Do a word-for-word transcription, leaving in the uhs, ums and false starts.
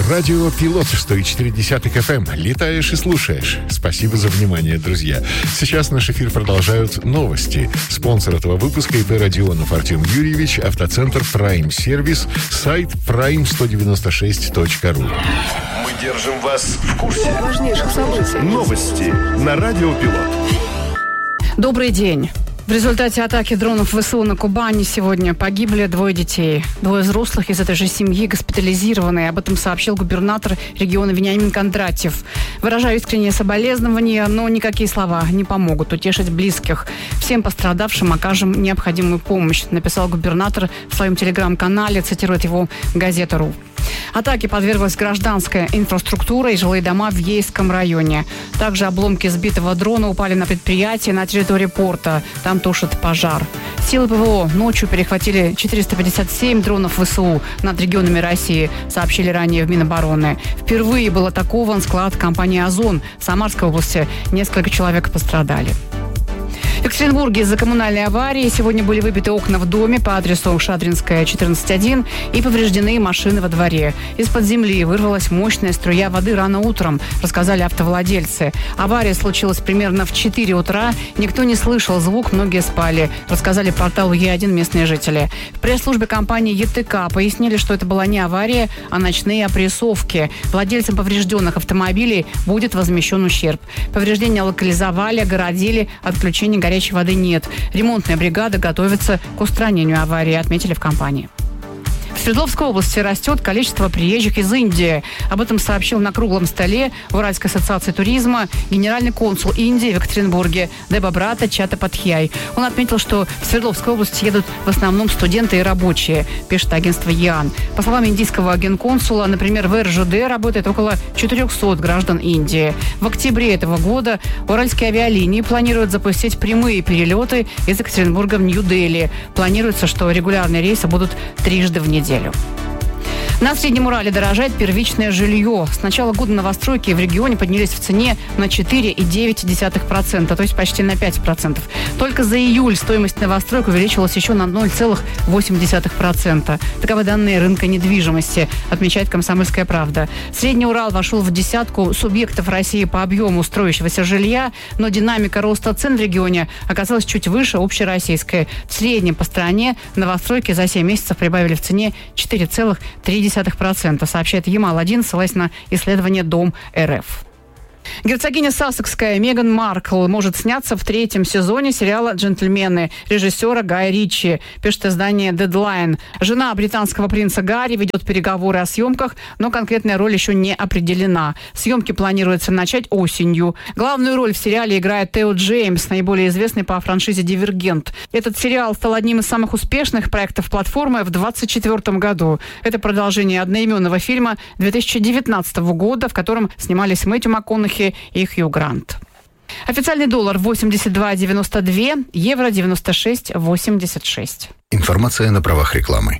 Радио Пилот сто четыре эф эм. Летаешь и слушаешь. Спасибо за внимание, друзья. Сейчас наш эфир продолжают новости. Спонсор этого выпуска ИП Родионов Артем Юрьевич, автоцентр Prime Сервис, сайт прайм сто девяносто шесть точка ру. Мы держим вас в курсе важнейших событий. Новости на Радио Пилот. Добрый день. В результате атаки дронов ВСУ на Кубани сегодня погибли двое детей. Двое взрослых из этой же семьи госпитализированы. Об этом сообщил губернатор региона Вениамин Кондратьев. Выражаю искреннее соболезнование, но никакие слова не помогут утешить близких. Всем пострадавшим окажем необходимую помощь, написал губернатор в своем телеграм-канале, цитирует его газета РУ. Атаке подверглась гражданская инфраструктура и жилые дома в Ейском районе. Также обломки сбитого дрона упали на предприятие на территории порта. Там тушит пожар. Силы ПВО ночью перехватили четыреста пятьдесят семь дронов ВСУ над регионами России, сообщили ранее в Минобороны. Впервые был атакован склад компании «Озон» в Самарской области. Несколько человек пострадали. В Екатеринбурге из-за коммунальной аварии сегодня были выбиты окна в доме по адресу Шадринская, четырнадцать один и повреждены машины во дворе. Из-под земли вырвалась мощная струя воды рано утром, рассказали автовладельцы. Авария случилась примерно в четыре утра. Никто не слышал звук, многие спали, рассказали порталу Е один местные жители. В пресс-службе компании ЕТК пояснили, что это была не авария, а ночные опрессовки. Владельцам поврежденных автомобилей будет возмещен ущерб. Повреждения локализовали, огородили, отключения горячей воды нет. Ремонтная бригада готовится к устранению аварии, отметили в компании. В Свердловской области растет количество приезжих из Индии. Об этом сообщил на круглом столе в Уральской ассоциации туризма генеральный консул Индии в Екатеринбурге Дебабрата Чаттапатхьяй. Он отметил, что в Свердловской области едут в основном студенты и рабочие, пишет агентство ЯН. По словам индийского генконсула, например, в эр жэ дэ работает около четыреста граждан Индии. В октябре этого года уральские авиалинии планируют запустить прямые перелеты из Екатеринбурга в Нью-Дели. Планируется, что регулярные рейсы будут трижды в неделю. На Среднем Урале дорожает первичное жилье. С начала года новостройки в регионе поднялись в цене на четыре целых девять десятых процента, то есть почти на пять процентов. Только за июль стоимость новостроек увеличилась еще на ноль целых восемь десятых процента. Таковы данные рынка недвижимости, отмечает «Комсомольская правда». Средний Урал вошел в десятку субъектов России по объему строящегося жилья, но динамика роста цен в регионе оказалась чуть выше общероссийской. В среднем по стране новостройки за семь месяцев прибавили в цене четыре целых три десятых процента, сообщает Ямал один, ссылаясь на исследование Дом эр эф. Герцогиня Сассекская Меган Маркл может сняться в третьем сезоне сериала «Джентльмены» режиссера Гая Ричи, пишет издание Deadline. Жена британского принца Гарри ведет переговоры о съемках, но конкретная роль еще не определена. Съемки планируется начать осенью. Главную роль в сериале играет Тео Джеймс, наиболее известный по франшизе «Дивергент». Этот сериал стал одним из самых успешных проектов платформы в двадцать четвёртом году. Это продолжение одноименного фильма две тысячи девятнадцатого года, в котором снимались Мэтью МакКонахи и Хью Грант. Официальный доллар восемьдесят два девяносто два, евро девяносто шесть восемьдесят шесть. Информация на правах рекламы.